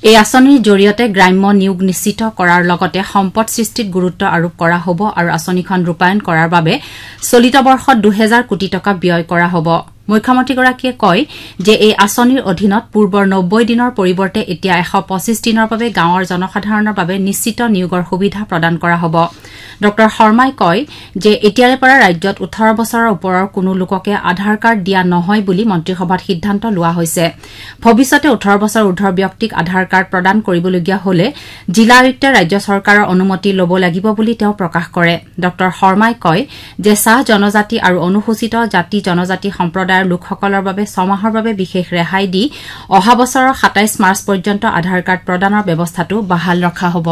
এই আঁচনিৰ জৰিয়তে গ্ৰাম্য নিয়োগ নিশ্চিত কৰাৰ লগতে সম্পদ সৃষ্টিত গুৰুত্ব আৰোপ কৰা হ'ব আৰু আঁচনিখন ৰূপায়ণ কৰাৰ বাবে চলিত বৰ্ষত 2000 কোটি টকা ব্যয় কৰা হ'ব। মুখ্যমন্ত্ৰীগৰাকীয়ে কয় যে এই আঁচনিৰ অধীনত পূৰ্বৰ 90 দিনৰ পৰিৱৰ্তে এতিয়া 125 দিনৰ বাবে গাঁৱৰ জনসাধাৰণৰ বাবে নিশ্চিত নিয়োগৰ সুবিধা প্ৰদান কৰা হ'ব। ড শৰ্মাই কয় যে এতিয়াৰে পৰা ৰাজ্যত 18 বছৰৰ ওপৰৰ কোনো লোককে আধাৰ কাৰ্ড দিয়া নহয় বুলি মন্ত্ৰীসভাত সিদ্ধান্ত লোৱা হৈছে। ভৱিষ্যতে 18 বছৰ ঊৰ্ধৰ ব্যক্তিক আধাৰ কাৰ্ড প্ৰদান কৰিবলগীয়া হলে জিলা আয়ুক্তে ৰাজ্য চৰকাৰৰ অনুমতি ল'ব লাগিব বুলি তেওঁ প্ৰকাশ কৰে। ড শৰ্মাই কয় যে চাহ জনজাতি আৰু অনুসূচিত জাতি জনজাতি সম্প্ৰদায়ৰ লোকসকলৰ বাবে 6 মাহৰ বাবে বিশেষ ৰেহাই দি অহা বছৰৰ 27 মাৰ্চ পৰ্যন্ত আধাৰ কাৰ্ড প্ৰদানৰ ব্যৱস্থাটো বাহাল ৰখা হ'ব।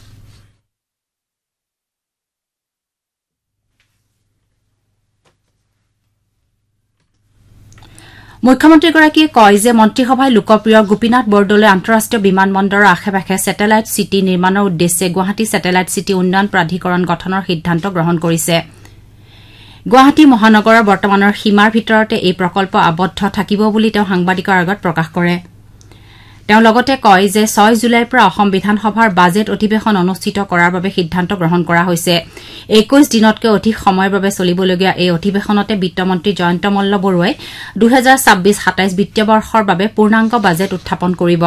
মুখ্যমন্ত্ৰীগৰাকীয়ে কয় যে মন্ত্ৰীসভাই লোকপ্ৰিয় গোপীনাথ বৰদলৈ আন্তঃৰাষ্ট্ৰীয় বিমান বন্দৰৰ আশে-পাশে ছেটেলাইট চিটি নিৰ্মাণৰ উদ্দেশ্যে গুৱাহাটী ছেটেলাইট চিটি উন্নয়ন প্ৰাধিকৰণ গঠনৰ সিদ্ধান্ত গ্ৰহণ কৰিছে। গুৱাহাটী মহানগৰৰ বৰ্তমানৰ সীমাৰ ভিতৰতে এই প্ৰকল্প আবদ্ধ থাকিব বুলি তেওঁ সাংবাদিকৰ আগত প্ৰকাশ কৰে। তেওঁ লগতে কয় যে 6 জুলাইৰ পৰা অসম বিধানসভাৰ বাজেট অধিৱেশন অনুষ্ঠিত কৰাৰ বাবে সিদ্ধান্ত গ্ৰহণ কৰা হৈছে। 21 দিনতকৈ অধিক সময়ৰ বাবে চলিবলগীয়া এই অধিৱেশনতে বিত্তমন্ত্ৰী জয়ন্ত মল্ল বৰুৱাই 2026-27 বিত্তীয় বৰ্ষৰ বাবে পূৰ্ণাংগ বাজেট উত্থাপন কৰিব।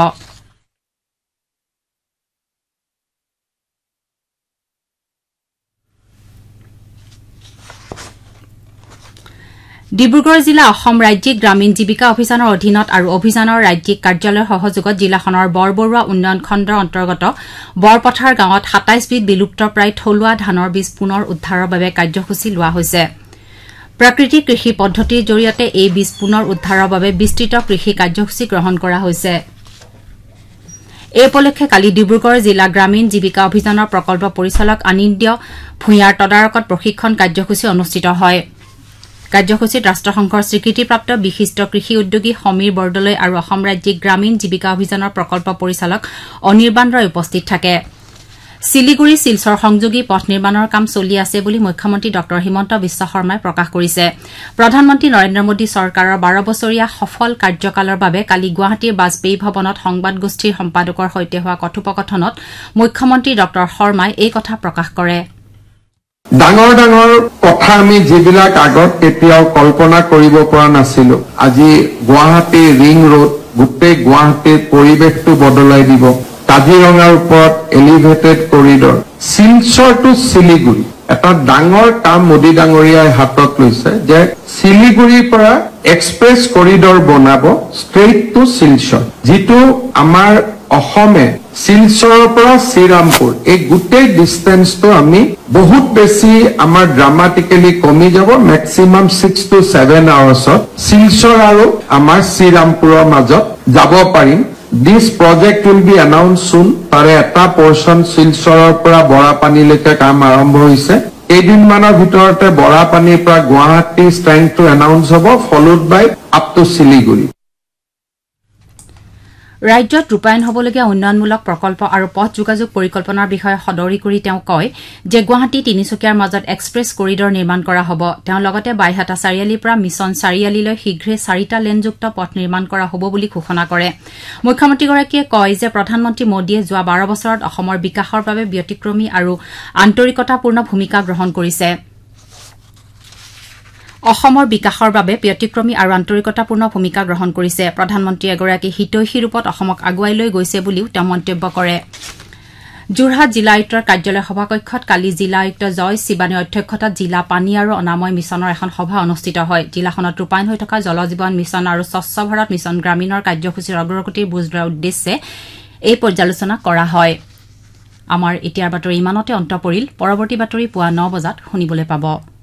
ডিব্ৰুগড় জিলা অসম ৰাজ্যিক গ্ৰামীণ জীৱিকা অভিযানৰ অধীনত আৰু অভিযানৰ ৰাজ্যিক কাৰ্যালয়ৰ সহযোগত জিলাখনৰ বৰবৰুৱা উন্নয়ন খণ্ডৰ অন্তৰ্গত বৰপথাৰ গাঁৱত 27 বিধ বিলুপ্তপ্ৰায় থলুৱা ধানৰ বীজ পুনৰ উদ্ধাৰৰ বাবে কাৰ্যসূচী লোৱা হৈছে। প্ৰাকৃতিক কৃষি পদ্ধতিৰ জৰিয়তে এই বীজ পুনৰ উদ্ধাৰৰ বাবে বিস্তৃত কৃষি কাৰ্যসূচী গ্ৰহণ কৰা হৈছে। এই উপলক্ষে কালি ডিব্ৰুগড় জিলা গ্ৰামীণ জীৱিকা অভিযানৰ প্ৰকল্প পৰিচালক আনিন্দ্য ভূঞাৰ তদাৰকত প্ৰশিক্ষণ কাৰ্যসূচী অনুষ্ঠিত হয়। কাৰ্যসূচীত ৰাষ্ট্ৰসংঘৰ স্বীকৃতিপ্ৰাপ্ত বিশিষ্ট কৃষি উদ্যোগী সমীৰ বৰদলৈ আৰু অসম ৰাজ্যিক গ্ৰামীণ জীৱিকা অভিযানৰ প্ৰকল্প পৰিচালক অনিৰ্বাণ ৰয় উপস্থিত থাকে। শিলিগুৰি শিলচৰ সংযোগী পথ নিৰ্মাণৰ কাম চলি আছে বুলি মুখ্যমন্ত্ৰী ড হিমন্ত বিশ্ব শৰ্মাই প্ৰকাশ কৰিছে। প্ৰধানমন্ত্ৰী নৰেন্দ্ৰ মোদী চৰকাৰৰ 12 বছৰীয়া সফল কাৰ্যকালৰ বাবে কালি গুৱাহাটীৰ বাজপেয়ী ভৱনত সংবাদগোষ্ঠীৰ সম্পাদকৰ সৈতে হোৱা কথোপকথনত মুখ্যমন্ত্ৰী ড শৰ্মাই এই কথা প্ৰকাশ কৰে। ডাঙৰ ডাঙৰ কথা আমি যিবিলাক আগত কেতিয়াও কল্পনা কৰিব পৰা নাছিলো, আজি গুৱাহাটী ৰিং ৰোড গোটেই গুৱাহাটীৰ পৰিৱেশটো বদলাই দিব। কাজিৰঙাৰ ওপৰত elevated corridor, Silchar two Siliguri এটা ডাঙৰ কাম মোদী ডাঙৰীয়াই হাতত লৈছে যে শিলিগুৰিৰ পৰা এক্সপ্ৰেছ কৰিডৰ বনাব ষ্ট্ৰেইট টু শিলচৰ, যিটো আমাৰ অসমে শিলচৰৰ পৰা শ্ৰীৰামপুৰ এই গোটেই ডিষ্টেন্সটো আমি বহুত বেছি আমাৰ ড্ৰামাটিকেলি কমি যাব। মেক্সিমাম 6 to 7 আৱাৰ্ছত শিলচৰ আৰু আমাৰ শ্ৰীৰামপুৰৰ মাজত যাব পাৰিম। দিছ প্ৰজেক্ট উইল বি এনাউন্স চুন। তাৰে এটা পৰ্চন শিলচৰৰ পৰা বৰাপানীলৈকে কাম আৰম্ভ হৈছে। কেইদিনমানৰ ভিতৰতে বৰাপানীৰ পৰা গুৱাহাটী ষ্ট্ৰেংথটো এনাউন্স হ'ব, followed by up to Siliguri. ৰাজ্যত ৰূপায়ণ হ'বলগীয়া উন্নয়নমূলক প্ৰকল্প আৰু পথ যোগাযোগ পৰিকল্পনাৰ বিষয়ে সদৰি কৰি তেওঁ কয় যে গুৱাহাটী তিনিচুকীয়াৰ মাজত এক্সপ্ৰেছ কৰিডৰ নিৰ্মাণ কৰা হ'ব। তেওঁ লগতে বাইহাটা চাৰিআলিৰ পৰা মিছন চাৰিআলিলৈ শীঘ্ৰে 4টা লেনযুক্ত পথ নিৰ্মাণ কৰা হ'ব বুলি ঘোষণা কৰে। মুখ্যমন্ত্ৰীগৰাকীয়ে কয় যে প্ৰধানমন্ত্ৰী মোদীয়ে যোৱা 12 বছৰত অসমৰ বিকাশৰ বাবে ব্যতিক্ৰমী আৰু আন্তৰিকতাপূৰ্ণ ভূমিকা গ্ৰহণ কৰিছে। অসমৰ বিকাশৰ বাবে ব্যতিক্ৰমী আৰু আন্তৰিকতাপূৰ্ণ ভূমিকা গ্ৰহণ কৰিছে। প্ৰধানমন্ত্ৰী এগৰাকী হিতৈষী ৰূপত অসমক আগুৱাই লৈ গৈছে বুলিও তেওঁ মন্তব্য কৰে। যোৰহাট জিলা আয়ুক্তৰ কাৰ্যালয় সভাকক্ষত কালি জিলা আয়ুক্ত জয় শিৱানীৰ অধ্যক্ষতাত জিলা পানী আৰু অনাময় মিছনৰ এখন সভা অনুষ্ঠিত হয়। জিলাখনত ৰূপায়ণ হৈ থকা জল জীৱন মিছন আৰু স্বচ্ছ ভাৰত মিছন গ্ৰামীণৰ কাৰ্যসূচীৰ অগ্ৰগতিৰ বুজ লোৱাৰ উদ্দেশ্যে এই পৰ্যালোচনা কৰা হয়। আমাৰ এতিয়াৰ বাতৰি ইমানতে অন্ত পৰিল। পৰৱৰ্তী বাতৰি পুৱা 9 বজাত শুনিবলৈ পাব।